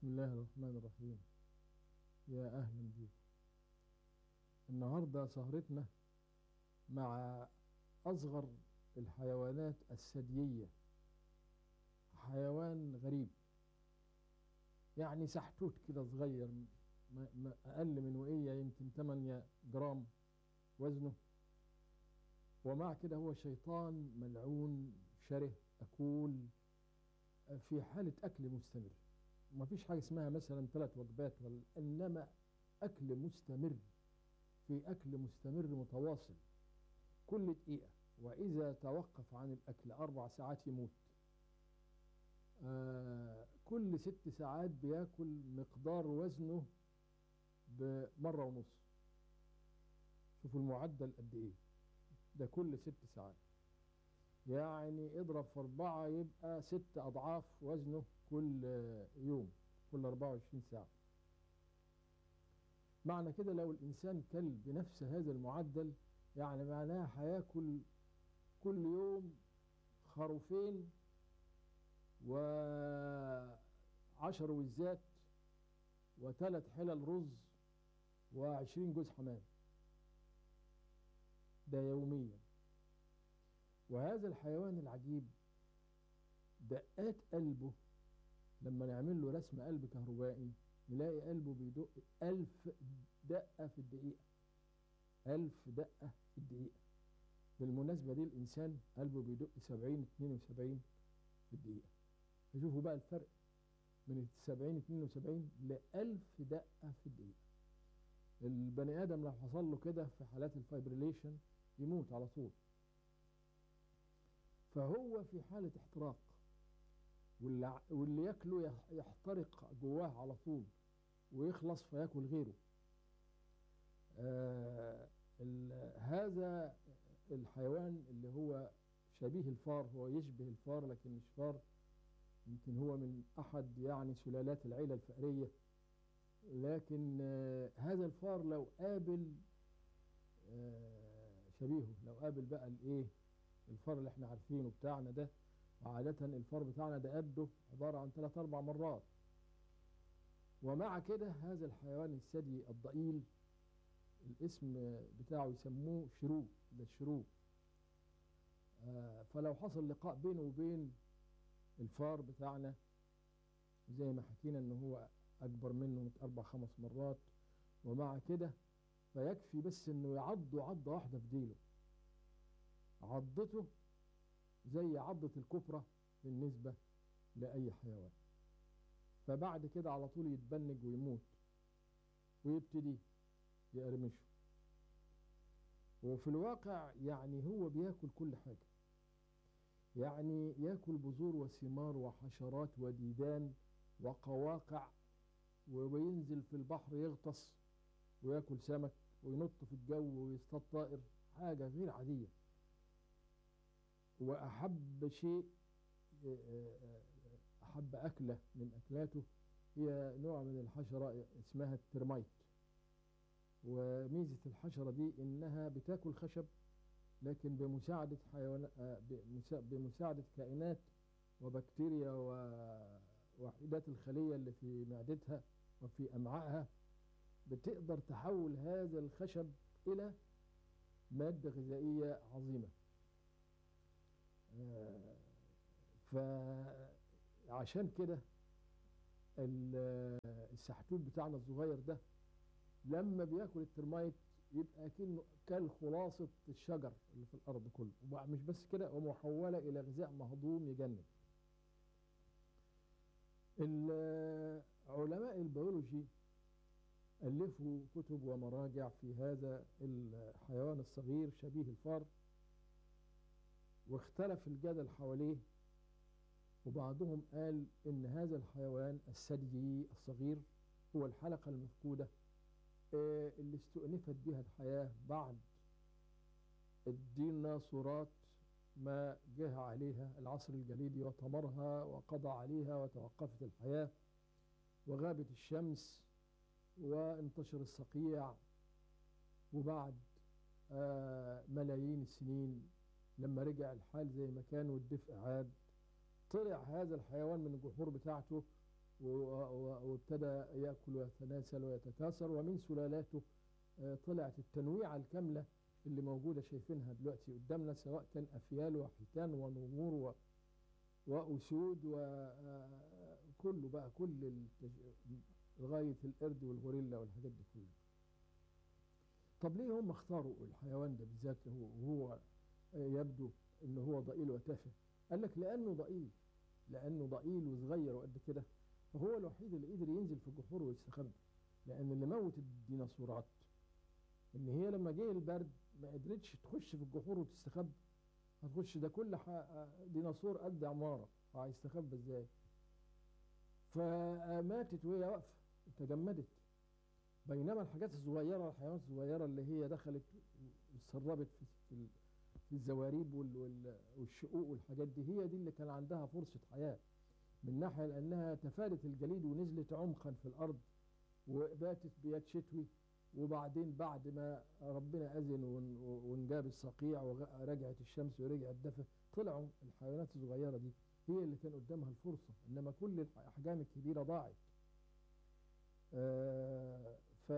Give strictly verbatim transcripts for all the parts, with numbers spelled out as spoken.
بسم الله الرحمن الرحيم. يا أهلا بيكم. النهاردة سهرتنا مع أصغر الحيوانات الثديية، حيوان غريب يعني سحتوت كده صغير، ما ما أقل من وقية يمكن ثمانية جرام وزنه، ومع كده هو شيطان ملعون شره أكول في حالة أكل مستمر. ما فيش حاجة اسمها مثلا ثلاث وجبات، ولا إنما أكل مستمر، في أكل مستمر متواصل كل دقيقة، وإذا توقف عن الأكل أربع ساعات يموت. آه كل ست ساعات بياكل مقدار وزنه بمرة ونص. شوفوا المعدل قد إيه ده، كل ست ساعات يعني اضرب في أربعة يبقى ست أضعاف وزنه كل يوم، كل أربعة وعشرين ساعة. معنى كده لو الإنسان كل بنفس هذا المعدل يعني معناه هياكل كل يوم خروفين وعشر وزات وثلاث حلل رز وعشرين جوز حمام، ده يوميا. وهذا الحيوان العجيب دقات قلبه لما نعمل له رسم قلب كهربائي نلاقي قلبه بيدق ألف دقة في الدقيقة، ألف دقة في الدقيقة. بالمناسبة دي الإنسان قلبه بيدق سبعين اتنين وسبعين في الدقيقة. فشوفوا بقى الفرق من سبعين اتنين وسبعين لألف دقة في الدقيقة. البني آدم لو حصل له كده في حالات الفايبريليشن يموت على طول. فهو في حالة احتراق، واللي, واللي ياكله يحترق جواه على طول ويخلص فياكل غيره. آه هذا الحيوان اللي هو شبيه الفار، هو يشبه الفار لكن مش فار، يمكن هو من أحد يعني سلالات العيلة الفأرية. لكن آه هذا الفار لو قابل آه شبيهه، لو قابل بقى الايه الفار اللي احنا عارفينه بتاعنا ده، وعادة الفار بتاعنا ده قده عبارة عن ثلاث أربع مرات. ومع كده هذا الحيوان الثدي الضئيل الاسم بتاعه يسموه شرو، ده الشرو. آه فلو حصل لقاء بينه وبين الفار بتاعنا زي ما حكينا ان هو اكبر منه اربع خمس مرات، ومع كده فيكفي بس انه يعضه عضة واحدة في ديله، عضته زي عضة الكبرى بالنسبة لأي حيوان. فبعد كده على طول يتبنج ويموت ويبتدي يقرمشه. وفي الواقع يعني هو بياكل كل حاجة، يعني ياكل بذور وثمار وحشرات وديدان وقواقع، وينزل في البحر يغطس وياكل سمك وينط في الجو ويصطاد طائر، حاجة غير عادية. وأحب شيء أحب أكلة من أكلاته هي نوع من الحشرة اسمها الترمايت. وميزة الحشرة دي إنها بتاكل خشب، لكن بمساعدة حيوان بمساعدة كائنات وبكتيريا ووحيدات الخلية اللي في معدتها وفي أمعائها، بتقدر تحول هذا الخشب إلى مادة غذائية عظيمة. فعشان كده السحتوت بتاعنا الصغير ده لما بياكل الترمايت يبقى كأنه كل خلاصة الشجر اللي في الأرض كله، ومش بس كده ومحولة إلى غذاء مهضوم يجنن. علماء البيولوجي ألفوا كتب ومراجع في هذا الحيوان الصغير شبيه الفار، واختلف الجدل حواليه. وبعضهم قال إن هذا الحيوان الثديي الصغير هو الحلقة المفقودة اللي استؤنفت بها الحياة بعد الديناصورات ما جه عليها العصر الجليدي وطمرها وقضى عليها وتوقفت الحياة وغابت الشمس وانتشر الصقيع. وبعد آه ملايين السنين لما رجع الحال زي ما كان والدفء عاد، طلع هذا الحيوان من الجحور بتاعته وابتدى يأكل ويتناسل ويتكاثر، ومن سلالاته طلعت التنويعة الكاملة اللي موجودة شايفينها دلوقتي قدامنا، سواء كان أفيال وحيتان ونمور وأسود وكله بقى، كل التج... لغاية القرد والغوريلا والحاجات دي كلها. طب ليه هم اختاروا الحيوان ده بالذات وهو يبدو ان هو ضئيل وتافه؟ قال لك لانه ضئيل، لانه ضئيل وصغير وقد كده، فهو الوحيد اللي قدر ينزل في الجحور ويستخبى. لان اللي موت الديناصورات ان هي لما جه البرد ما قدرتش تخش في الجحور وتستخبى. هتخش ده كل ديناصور قد عماره، هيستخبى ازاي؟ فماتت وهي واقفه، تجمدت. بينما الحاجات الصغيره، الحيوانات الصغيره اللي هي دخلت واتسربت في في الزواريب والشقوق والحاجات دي، هي دي اللي كان عندها فرصه حياه، من ناحيه لانها تفادت الجليد ونزلت عمقا في الارض وباتت بيد شتوي. وبعدين بعد ما ربنا اذن وانجاب الصقيع ورجعت الشمس ورجع الدفء، طلعوا الحيوانات الصغيره دي هي اللي كان قدامها الفرصه، انما كل الاحجام الكبيره ضاعت. آه ف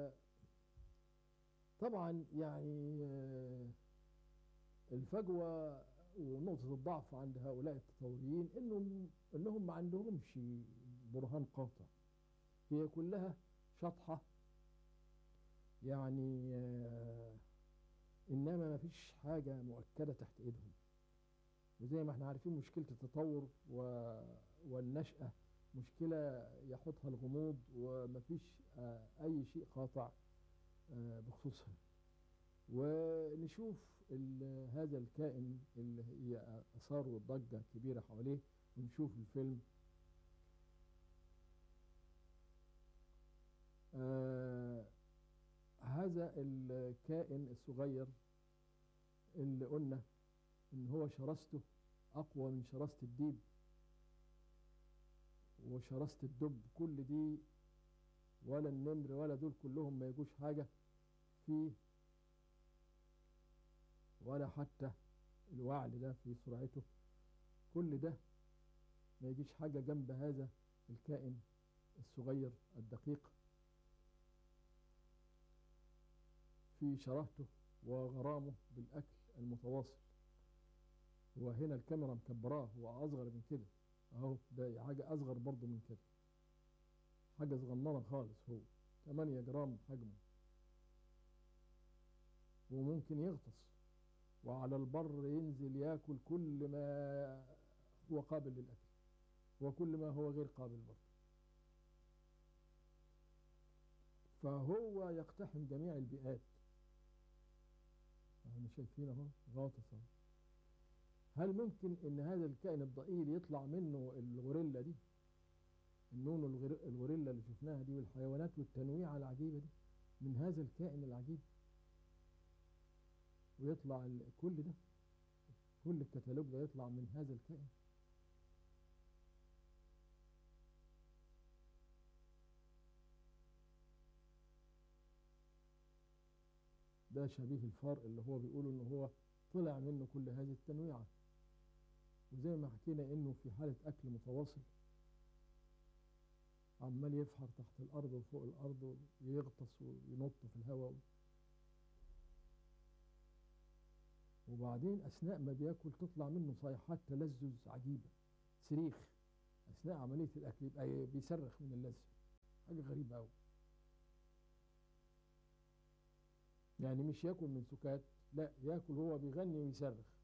طبعا يعني آه الفجوه ونقطه الضعف عند هؤلاء التطوريين انهم انهم ما عندهمش برهان قاطع، هي كلها شطحه يعني، آه انما ما فيش حاجه مؤكده تحت ايدهم. وزي ما احنا عارفين مشكله التطور والنشأة مشكلة يحطها الغموض، ومفيش آه أي شيء قاطع آه بخصوصها. ونشوف هذا الكائن اللي هي أثار ضجة كبيرة حواليه، ونشوف الفيلم. آه هذا الكائن الصغير اللي قلنا إن هو شراسته أقوى من شراسة الديب وشراسة الدب، كل دي ولا النمر ولا دول كلهم ما يجوش حاجة فيه، ولا حتى الوعل ده في سرعته، كل ده ما يجيش حاجة جنب هذا الكائن الصغير الدقيق في شراهته وغرامه بالأكل المتواصل. وهنا الكاميرا مكبراه، هو أصغر من كده اهو، ده حاجة أصغر برضو من كده، حاجة صغننة خالص، هو ثمانية جرام حجمه، وممكن يغطس وعلى البر ينزل ياكل كل ما هو قابل للأكل وكل ما هو غير قابل برضه. فهو يقتحم جميع البيئات. احنا شايفين اهو غاطس اهو. هل ممكن ان هذا الكائن الضئيل يطلع منه الغوريلا دي، النون الغوريلا اللي شفناها دي، والحيوانات والتنويعة العجيبة دي، من هذا الكائن العجيب، ويطلع كل ده، كل الكتالوج ده يطلع من هذا الكائن؟ ده شبيه الفار اللي هو بيقولوا ان هو طلع منه كل هذه التنويعة. وزي ما حكينا انه في حالة اكل متواصل، عمال يفحر تحت الارض وفوق الارض ويغطس وينط في الهواء، وبعدين اثناء ما بياكل تطلع منه صيحات تلذذ عجيبة، صريخ اثناء عملية الاكل، يبقى بيصرخ من اللذة، حاجة غريبة قوي. يعني مش ياكل من سكات، لا، ياكل هو بيغني ويصرخ.